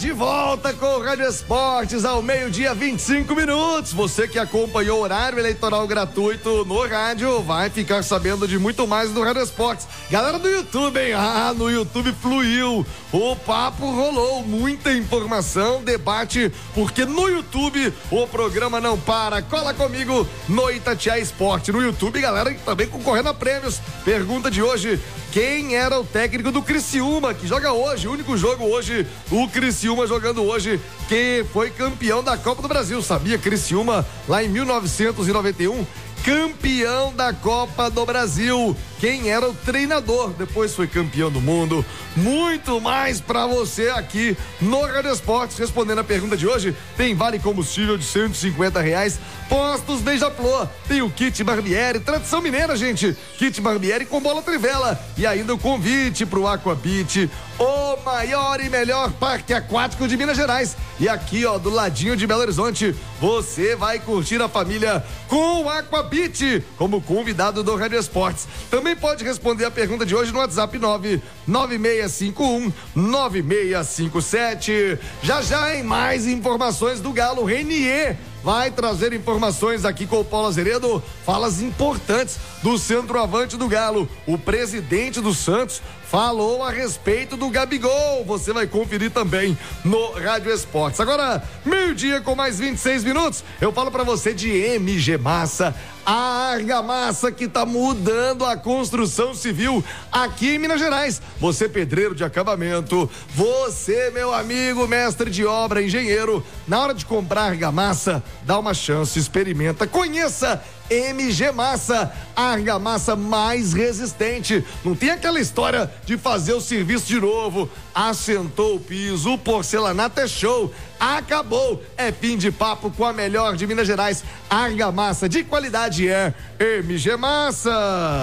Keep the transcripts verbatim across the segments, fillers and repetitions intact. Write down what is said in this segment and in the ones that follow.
de volta com o Rádio Esportes ao meio-dia, vinte e cinco minutos. Você que acompanhou o horário eleitoral gratuito no rádio vai ficar sabendo de muito mais do Rádio Esportes. Galera do YouTube, hein? Ah, no YouTube fluiu. O papo rolou, muita informação, debate, porque no YouTube o programa não para. Cola comigo no Itatiaia Esporte. No YouTube, galera, também concorrendo a prêmios. Pergunta de hoje: quem era o técnico do Criciúma, que joga hoje, o único jogo hoje, o Criciúma jogando hoje, que foi campeão da Copa do Brasil, sabia? Criciúma, lá em mil novecentos e noventa e um, campeão da Copa do Brasil. Quem era o treinador? Depois foi campeão do mundo. Muito mais pra você aqui no Rádio Esportes. Respondendo a pergunta de hoje, tem vale combustível de cento e cinquenta reais. Postos Beija-Flor. Tem o kit Barbieri, tradição mineira, gente. Kit Barbieri com bola trivela. E ainda o convite pro Aquabit, o maior e melhor parque aquático de Minas Gerais. E aqui, ó, do ladinho de Belo Horizonte, você vai curtir a família com o Aquabit como convidado do Rádio Esportes. Também pode responder a pergunta de hoje no WhatsApp nove nove seis cinco um nove seis cinco sete. Já já em mais informações do Galo, Renier vai trazer informações aqui com o Paulo Azeredo, falas importantes do centroavante do Galo. O presidente do Santos falou a respeito do Gabigol. Você vai conferir também no Rádio Esportes. Agora, meio-dia com mais vinte e seis minutos, eu falo pra você de M G Massa, a argamassa que tá mudando a construção civil aqui em Minas Gerais. Você, pedreiro de acabamento, você, meu amigo, mestre de obra, engenheiro, na hora de comprar argamassa, dá uma chance, experimenta, conheça M G Massa, a argamassa mais resistente. Não tem aquela história de fazer o serviço de novo. Assentou o piso, o porcelanato é show. Acabou, é fim de papo com a melhor de Minas Gerais. Argamassa de qualidade é M G Massa.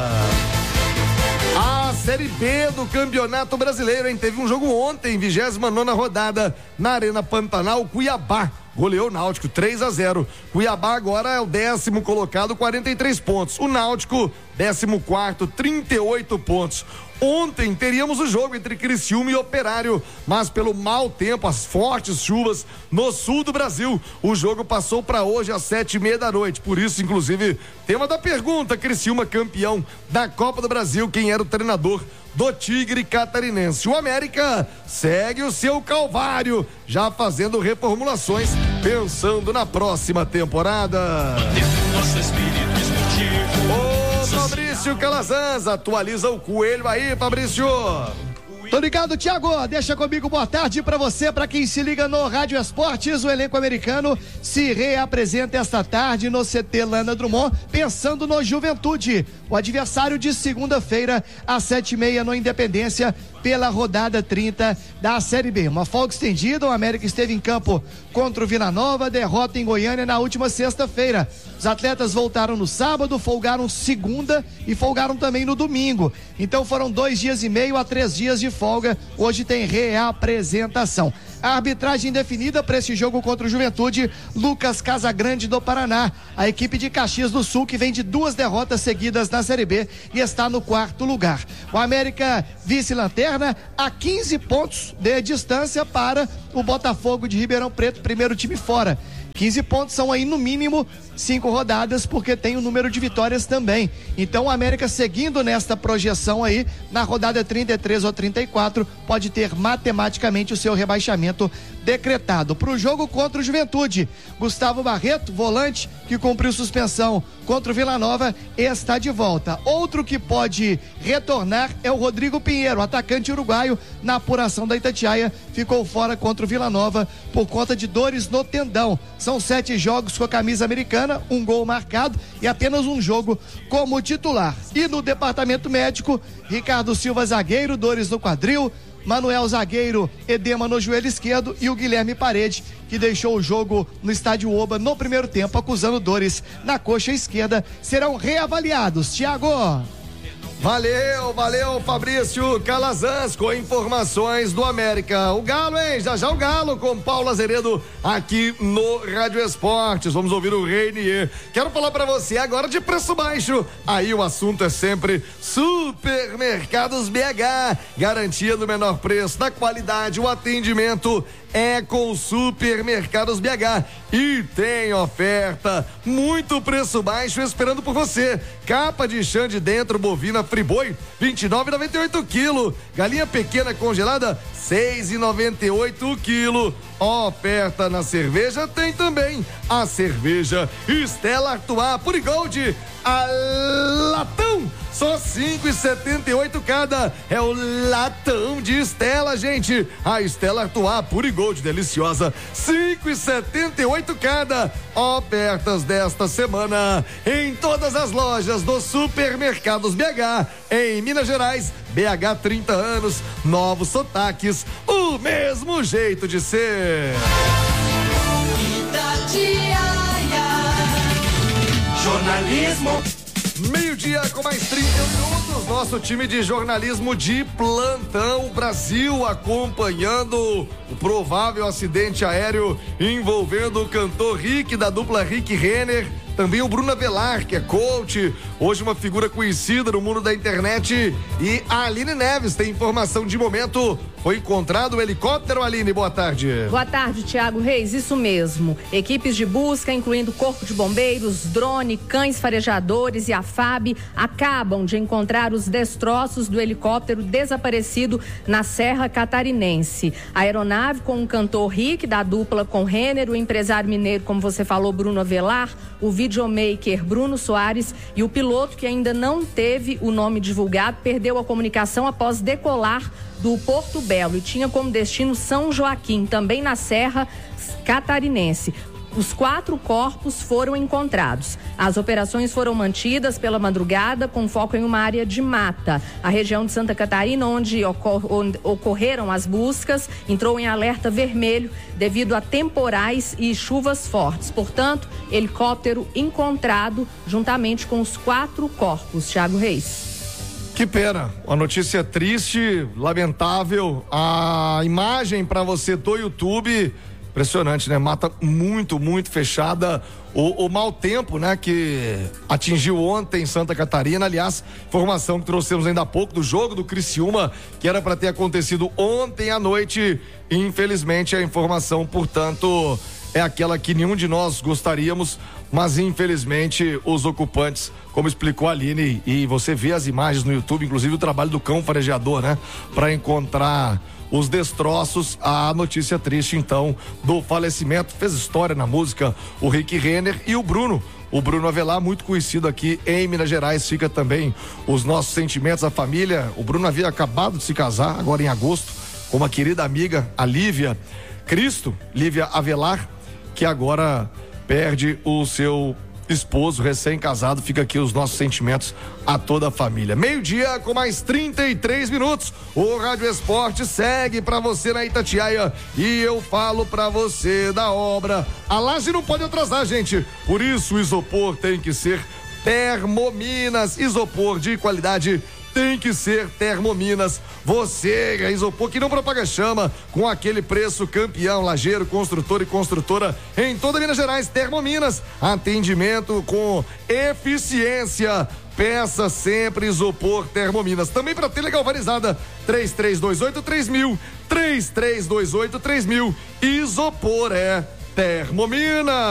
A Série B do Campeonato Brasileiro, hein? Teve um jogo ontem, vigésima nona rodada, na Arena Pantanal. Cuiabá goleou o Náutico três a zero. Cuiabá agora é o décimo colocado, quarenta e três pontos. O Náutico, décimo quarto, trinta e oito pontos. Ontem teríamos o jogo entre Criciúma e Operário, mas pelo mau tempo, as fortes chuvas no sul do Brasil, o jogo passou para hoje às sete e meia da noite. Por isso, inclusive, tema da pergunta: Criciúma campeão da Copa do Brasil, quem era o treinador do Tigre Catarinense? O América segue o seu calvário, já fazendo reformulações, pensando na próxima temporada. Nosso espírito esportivo. Fabrício Calazans, atualiza o coelho aí, Fabrício. Tô ligado, Thiago, deixa comigo, boa tarde pra você, pra quem se liga no Rádio Esportes. O elenco americano se reapresenta esta tarde no C T Lana Drummond, pensando no Juventude, o adversário de segunda-feira às sete e meia no Independência, pela rodada trinta da Série B. Uma folga estendida, o América esteve em campo contra o Vila Nova, derrota em Goiânia na última sexta-feira. Os atletas voltaram no sábado, folgaram segunda e folgaram também no domingo. Então foram dois dias e meio a três dias de folga. Hoje tem reapresentação. A arbitragem definida para esse jogo contra o Juventude, Lucas Casagrande do Paraná. A equipe de Caxias do Sul, que vem de duas derrotas seguidas na Série B e está no quarto lugar. O América vice-lanterna a quinze pontos de distância para o Botafogo de Ribeirão Preto, primeiro time fora. quinze pontos são aí no mínimo cinco rodadas, porque tem o número de vitórias também. Então o América, seguindo nesta projeção aí, na rodada trinta e três ou trinta e quatro, pode ter matematicamente o seu rebaixamento decretado. Para o jogo contra o Juventude, Gustavo Barreto, volante, que cumpriu suspensão contra o Vila Nova, está de volta. Outro que pode retornar é o Rodrigo Pinheiro, atacante uruguaio, na apuração da Itatiaia, ficou fora contra o Vila Nova por conta de dores no tendão. São sete jogos com a camisa americana, um gol marcado e apenas um jogo como titular. E no departamento médico, Ricardo Silva, zagueiro, dores no quadril, Manuel, zagueiro, edema no joelho esquerdo, e o Guilherme Parede, que deixou o jogo no estádio Oba no primeiro tempo, acusando dores na coxa esquerda, serão reavaliados. Thiago. Valeu, valeu, Fabrício Calazans, com informações do América. O Galo, hein? Já já o Galo com Paulo Azeredo aqui no Rádio Esportes. Vamos ouvir o Renier. Quero falar pra você agora de preço baixo. Aí o assunto é sempre Supermercados B H. Garantia do menor preço, da qualidade, o atendimento é com Supermercados B H. E tem oferta, muito preço baixo esperando por você. Capa de chã de dentro bovina Friboi, vinte e nove reais e noventa e oito centavos quilo. Galinha pequena congelada, seis reais e noventa e oito centavos quilo. Oferta na cerveja tem também a cerveja Stella Artois Purigold, a latão, só cinco reais e setenta e oito centavos cada. É o latão de Stella, gente. A Stella Artois Purigold deliciosa, cinco reais e setenta e oito centavos cada. Ofertas desta semana em todas as lojas dos Supermercados B H, em Minas Gerais. B H trinta anos, novos sotaques, o mesmo jeito de ser. Jornalismo. Meio-dia com mais trinta minutos, nosso time de jornalismo de plantão, Brasil acompanhando o provável acidente aéreo envolvendo o cantor Rick, da dupla Rick Renner, também o Bruno Avelar, que é coach, hoje uma figura conhecida no mundo da internet, e a Aline Neves tem informação de momento. Foi encontrado o helicóptero, Aline, boa tarde. Boa tarde, Thiago Reis, isso mesmo. Equipes de busca, incluindo Corpo de Bombeiros, drone, cães farejadores e a F A B, acabam de encontrar os destroços do helicóptero desaparecido na Serra Catarinense. A aeronave com o cantor Rick, da dupla com Renner, o empresário mineiro, como você falou, Bruno Avelar, o videomaker Bruno Soares e o piloto, que ainda não teve o nome divulgado, perdeu a comunicação após decolar do Porto Belo e tinha como destino São Joaquim, também na Serra Catarinense. Os quatro corpos foram encontrados. As operações foram mantidas pela madrugada com foco em uma área de mata. A região de Santa Catarina, onde, ocor- onde ocorreram as buscas, entrou em alerta vermelho devido a temporais e chuvas fortes. Portanto, helicóptero encontrado juntamente com os quatro corpos. Thiago Reis. Que pena, uma notícia triste, lamentável. A imagem para você do YouTube, impressionante, né? Mata muito, muito fechada. O, o mau tempo, né? Que atingiu ontem em Santa Catarina. Aliás, informação que trouxemos ainda há pouco do jogo do Criciúma, que era para ter acontecido ontem à noite. Infelizmente, a informação, portanto, é aquela que nenhum de nós gostaríamos, mas infelizmente os ocupantes, como explicou a Aline, e você vê as imagens no YouTube, inclusive o trabalho do cão farejador, né? Para encontrar os destroços. A notícia triste, então, do falecimento, fez história na música, o Rick Renner e o Bruno. O Bruno Avelar, muito conhecido aqui em Minas Gerais, fica também os nossos sentimentos à família. O Bruno havia acabado de se casar, agora em agosto, com uma querida amiga, a Lívia Cristo, Lívia Avelar, que agora perde o seu esposo recém-casado. Fica aqui os nossos sentimentos a toda a família. Meio-dia com mais trinta e três minutos. O Rádio Esporte segue pra você na Itatiaia e eu falo pra você da obra. A laje não pode atrasar, gente. Por isso o isopor tem que ser Termominas. Isopor de qualidade tem que ser Termominas. Você, é isopor que não propaga chama, com aquele preço campeão, lajeiro, construtor e construtora em toda Minas Gerais. Termominas, atendimento com eficiência. Peça sempre isopor Termominas. Também para telha galvanizada, três três dois oito três mil, três três dois oito três mil. Isopor é Termominas.